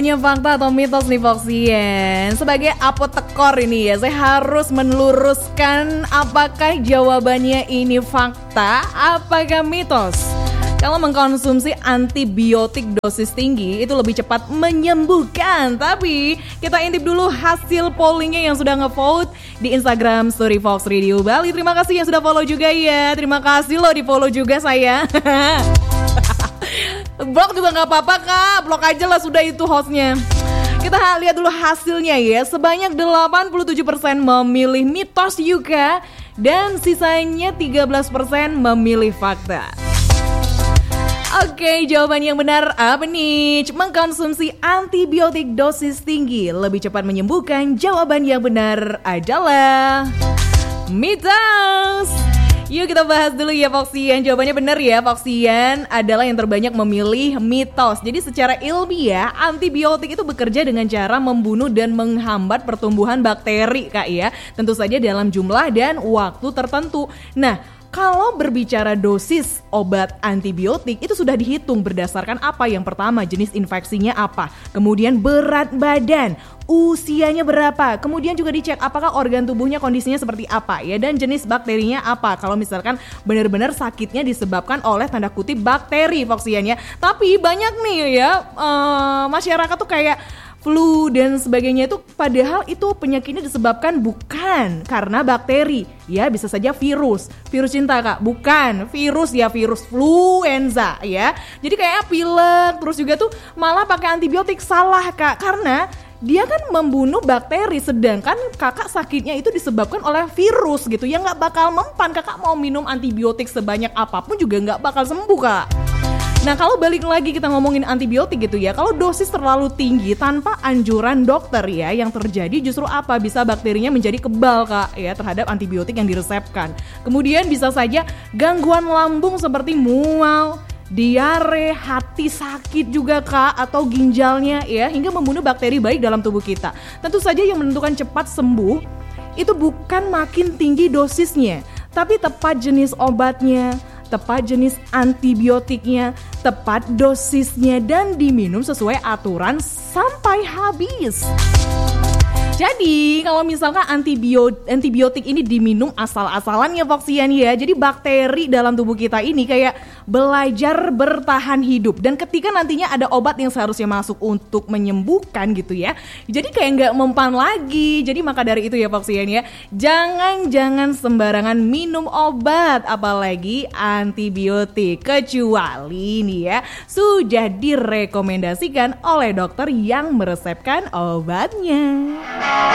Hanya fakta atau mitos nih Foxien. Sebagai apotekor ini ya, saya harus meluruskan apakah jawabannya ini fakta, apakah mitos. Kalau mengkonsumsi antibiotik dosis tinggi itu lebih cepat menyembuhkan. Tapi kita intip dulu hasil pollingnya yang sudah nge-vote di Instagram Story Fox Radio Bali. Terima kasih yang sudah follow juga ya. Terima kasih loh di follow juga saya. Blok juga gak apa-apa kak, blok aja lah sudah itu hostnya. Kita lihat dulu hasilnya ya. Sebanyak 87% memilih mitos juga, dan sisanya 13% memilih fakta. Oke, jawaban yang benar apa nih? Mengkonsumsi antibiotik dosis tinggi lebih cepat menyembuhkan. Jawaban yang benar adalah mitos. Yuk kita bahas dulu ya Foxian. Jawabannya benar ya, Foxian adalah yang terbanyak memilih mitos. Jadi secara ilmiah antibiotik itu bekerja dengan cara membunuh dan menghambat pertumbuhan bakteri kak ya. Tentu saja dalam jumlah dan waktu tertentu. Nah, kalau berbicara dosis obat antibiotik itu sudah dihitung berdasarkan apa? Yang pertama, jenis infeksinya apa, kemudian berat badan, usianya berapa, kemudian juga dicek apakah organ tubuhnya kondisinya seperti apa ya, dan jenis bakterinya apa. Kalau misalkan benar-benar sakitnya disebabkan oleh tanda kutip bakteri Foxian ya. Tapi banyak nih ya masyarakat tuh kayak flu dan sebagainya itu, padahal itu penyakitnya disebabkan bukan karena bakteri ya, bisa saja virus cinta kak, bukan virus ya, virus fluenza ya. Jadi kayak pilek terus juga tuh malah pakai antibiotik, salah kak, karena dia kan membunuh bakteri, sedangkan kakak sakitnya itu disebabkan oleh virus gitu ya, nggak bakal mempan. Kakak mau minum antibiotik sebanyak apapun juga nggak bakal sembuh kak. Nah kalau balik lagi kita ngomongin antibiotik gitu ya, kalau dosis terlalu tinggi tanpa anjuran dokter ya, yang terjadi justru apa? Bisa bakterinya menjadi kebal kak ya terhadap antibiotik yang diresepkan. Kemudian bisa saja gangguan lambung seperti mual, diare, hati sakit juga kak, atau ginjalnya ya, hingga membunuh bakteri baik dalam tubuh kita. Tentu saja yang menentukan cepat sembuh itu bukan makin tinggi dosisnya, tapi tepat jenis obatnya, tepat jenis antibiotiknya, tepat dosisnya, dan diminum sesuai aturan sampai habis. Jadi kalau misalkan antibiotik ini diminum asal-asalan ya Foxian ya, jadi bakteri dalam tubuh kita ini kayak belajar bertahan hidup, dan ketika nantinya ada obat yang seharusnya masuk untuk menyembuhkan gitu ya, jadi kayak nggak mempan lagi. Jadi maka dari itu ya Foxian ya, jangan sembarangan minum obat, apalagi antibiotik, kecuali nih ya sudah direkomendasikan oleh dokter yang meresepkan obatnya.